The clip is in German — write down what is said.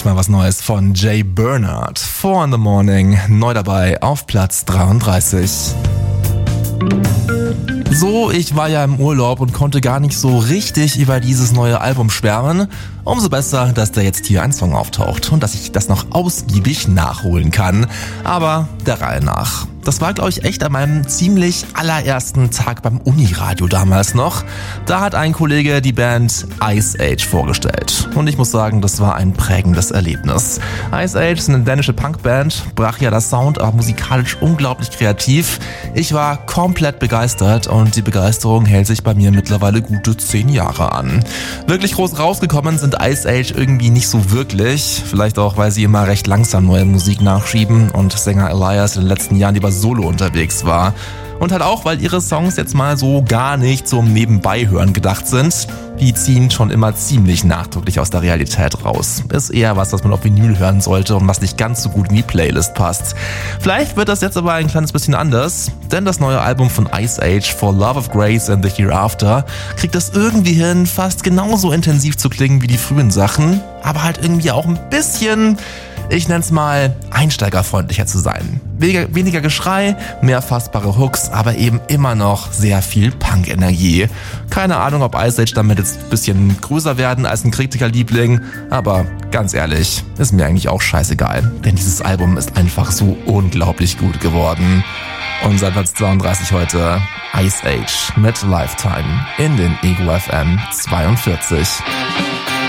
mal was Neues von Jay Bernard. 4 in the Morning, neu dabei auf Platz 33. So, ich war ja im Urlaub und konnte gar nicht so richtig über dieses neue Album schwärmen. Umso besser, dass da jetzt hier ein Song auftaucht und dass ich das noch ausgiebig nachholen kann. Aber der Reihe nach. Das war, glaube ich, echt an meinem ziemlich allerersten Tag beim Uniradio damals noch. Da hat ein Kollege die Band Ice Age vorgestellt. Und ich muss sagen, das war ein prägendes Erlebnis. Ice Age ist eine dänische Punkband, brachialer Sound, aber musikalisch unglaublich kreativ. Ich war komplett begeistert und die Begeisterung hält sich bei mir mittlerweile gute 10 Jahre an. Wirklich groß rausgekommen sind Ice Age irgendwie nicht so wirklich. Vielleicht auch, weil sie immer recht langsam neue Musik nachschieben und Sänger Elias in den letzten Jahren lieber solo unterwegs war. Und halt auch, weil ihre Songs jetzt mal so gar nicht zum Nebenbeihören gedacht sind. Die ziehen schon immer ziemlich nachdrücklich aus der Realität raus. Ist eher was man auf Vinyl hören sollte und was nicht ganz so gut in die Playlist passt. Vielleicht wird das jetzt aber ein kleines bisschen anders, denn das neue Album von Ice Age, For Love of Grace and the Hereafter, kriegt es irgendwie hin, fast genauso intensiv zu klingen wie die frühen Sachen, aber halt irgendwie auch ein bisschen, ich nenn's mal, einsteigerfreundlicher zu sein. Weniger Geschrei, mehr fassbare Hooks, aber eben immer noch sehr viel Punk-Energie. Keine Ahnung, ob Ice Age damit jetzt ein bisschen größer werden als ein Kritikerliebling, aber ganz ehrlich, ist mir eigentlich auch scheißegal, denn dieses Album ist einfach so unglaublich gut geworden. Und seit Platz 32 heute Ice Age mit Lifetime in den Ego FM 42.